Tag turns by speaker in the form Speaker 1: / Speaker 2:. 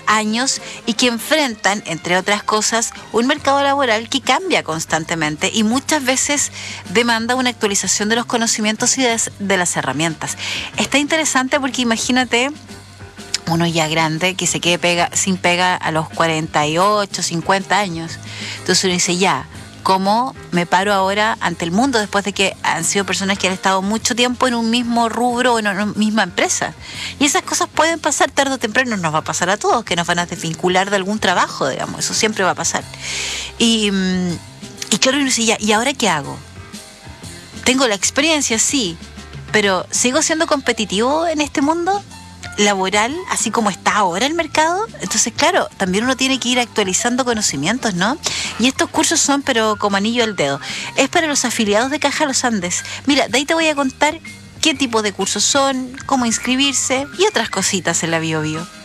Speaker 1: años y que enfrentan, entre otras cosas, un mercado laboral que cambia constantemente y muchas veces demanda una actualización de los conocimientos y de las herramientas. Está interesante porque imagínate uno ya grande que se quede sin pega a los 48, 50 años. Entonces uno dice, ya, ¿cómo me paro ahora ante el mundo después de que han sido personas que han estado mucho tiempo en un mismo rubro o en una misma empresa? Y esas cosas pueden pasar tarde o temprano, nos va a pasar a todos, que nos van a desvincular de algún trabajo, digamos, eso siempre va a pasar. Y claro, uno dice, ya, ¿y ahora qué hago? Tengo la experiencia, sí, pero ¿sigo siendo competitivo en este mundo laboral, así como está ahora el mercado? Entonces, claro, también uno tiene que ir actualizando conocimientos, ¿no? Y estos cursos son, pero como anillo al dedo. Es para los afiliados de Caja Los Andes. Mira, de ahí te voy a contar qué tipo de cursos son, cómo inscribirse y otras cositas en la Bio Bio.